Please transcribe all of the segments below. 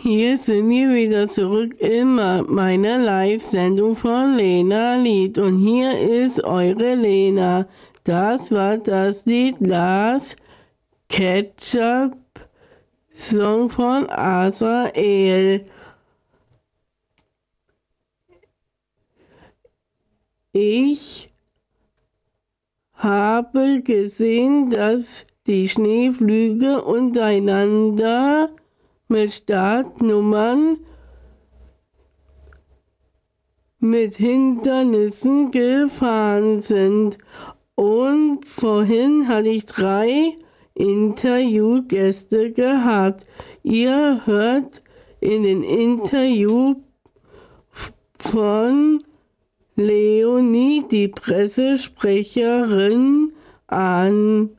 hier sind wir wieder zurück in meiner Live-Sendung von Lena Lied. Und hier ist eure Lena. Das war das Lied Last Ketchup Song von Azrael. Ich habe gesehen, dass die Schneeflüge untereinander mit Startnummern mit Hindernissen gefahren sind. Und vorhin hatte ich 3 Interviewgäste gehabt. Ihr hört in den Interview von Leonie, die Pressesprecherin, an.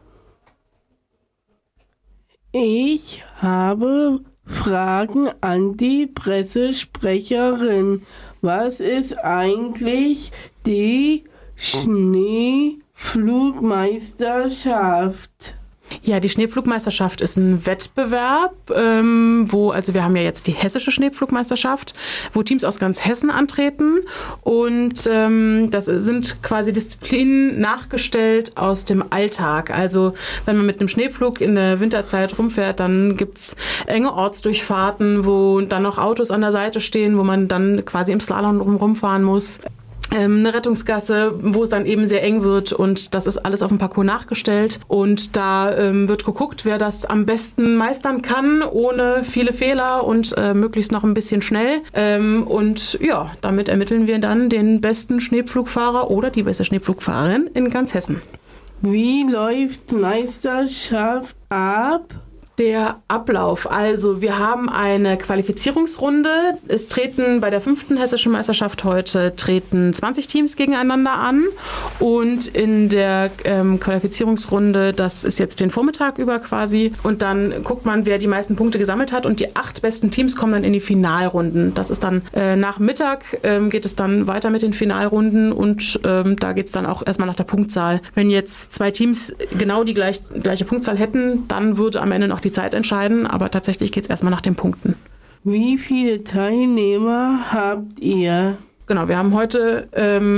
Ich habe Fragen an die Pressesprecherin. Was ist eigentlich die Schneeflugmeisterschaft? Ja, die Schneepflugmeisterschaft ist ein Wettbewerb, wir haben ja jetzt die hessische Schneepflugmeisterschaft, wo Teams aus ganz Hessen antreten und das sind quasi Disziplinen nachgestellt aus dem Alltag. Also wenn man mit einem Schneepflug in der Winterzeit rumfährt, dann gibt's enge Ortsdurchfahrten, wo dann noch Autos an der Seite stehen, wo man dann quasi im Slalom rumfahren muss. Eine Rettungsgasse, wo es dann eben sehr eng wird und das ist alles auf dem Parcours nachgestellt und da wird geguckt, wer das am besten meistern kann, ohne viele Fehler und möglichst noch ein bisschen schnell und ja, damit ermitteln wir dann den besten Schneepflugfahrer oder die beste Schneepflugfahrerin in ganz Hessen. Wie läuft Meisterschaft ab? Der Ablauf. Also wir haben eine Qualifizierungsrunde. Es treten bei der 5. Hessischen Meisterschaft heute 20 Teams gegeneinander an. Und in der Qualifizierungsrunde, das ist jetzt den Vormittag über quasi. Und dann guckt man, wer die meisten Punkte gesammelt hat. Und die 8 besten Teams kommen dann in die Finalrunden. Das ist dann nach Mittag geht es dann weiter mit den Finalrunden. Und da geht es dann auch erstmal nach der Punktzahl. Wenn jetzt 2 Teams genau die gleiche Punktzahl hätten, dann würde am Ende noch die Zeit entscheiden, aber tatsächlich geht es erstmal nach den Punkten. Wie viele Teilnehmer habt ihr? Genau, wir haben heute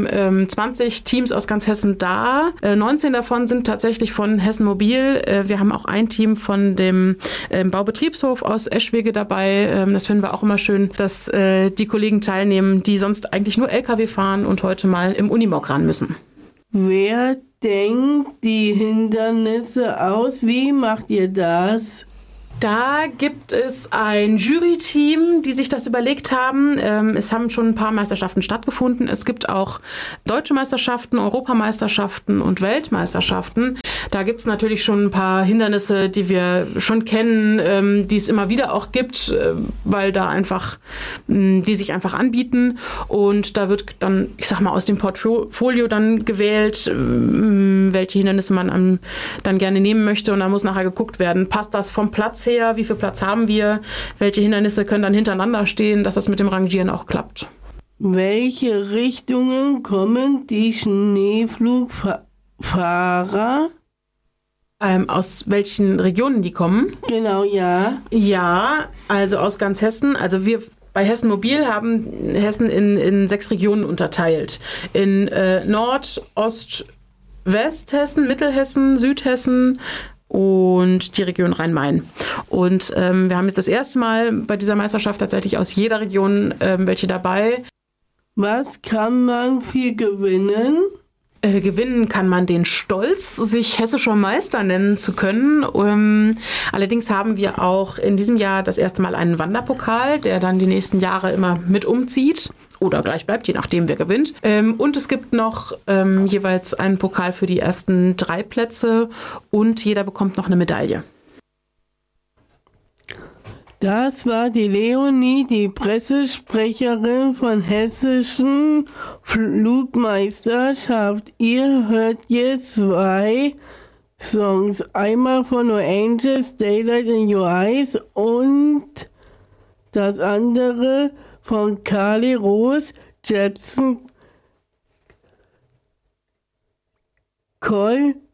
20 Teams aus ganz Hessen da. 19 davon sind tatsächlich von Hessen Mobil. Wir haben auch ein Team von dem Baubetriebshof aus Eschwege dabei. Das finden wir auch immer schön, dass die Kollegen teilnehmen, die sonst eigentlich nur LKW fahren und heute mal im Unimog ran müssen. Wer denkt die Hindernisse aus? Wie macht ihr das? Da gibt es ein Jury-Team, die sich das überlegt haben. Es haben schon ein paar Meisterschaften stattgefunden. Es gibt auch deutsche Meisterschaften, Europameisterschaften und Weltmeisterschaften. Da gibt es natürlich schon ein paar Hindernisse, die wir schon kennen, die es immer wieder auch gibt, weil da einfach, die sich einfach anbieten. Und da wird dann, ich sag mal, aus dem Portfolio dann gewählt, welche Hindernisse man dann gerne nehmen möchte. Und da muss nachher geguckt werden, passt das vom Platz her, wie viel Platz haben wir, welche Hindernisse können dann hintereinander stehen, dass das mit dem Rangieren auch klappt. Welche Richtungen kommen die Schneepflugfahrer? Aus welchen Regionen die kommen? Genau, ja. Ja, also aus ganz Hessen. Also wir bei Hessen Mobil haben Hessen in 6 Regionen unterteilt. In Nord-, Ost-, Westhessen, Mittelhessen, Südhessen und die Region Rhein-Main. Und wir haben jetzt das erste Mal bei dieser Meisterschaft tatsächlich aus jeder Region welche dabei. Was kann man viel gewinnen? Gewinnen kann man den Stolz, sich hessischer Meister nennen zu können. Allerdings haben wir auch in diesem Jahr das erste Mal einen Wanderpokal, der dann die nächsten Jahre immer mit umzieht oder gleich bleibt, je nachdem wer gewinnt. Und es gibt noch jeweils einen Pokal für die ersten 3 Plätze und jeder bekommt noch eine Medaille. Das war die Leonie, die Pressesprecherin von Hessischen Flugmeisterschaft. Ihr hört jetzt 2 Songs. Einmal von No Angels, Daylight in Your Eyes und das andere von Carly Rose Jepsen, Call